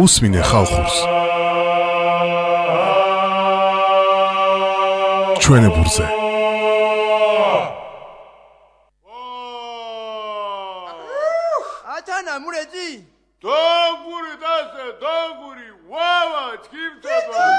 უსმინე ხალხურს ჩვენებურზე ათანა მურეძი დაგური დასე დაგური ვავა ჩქიმწება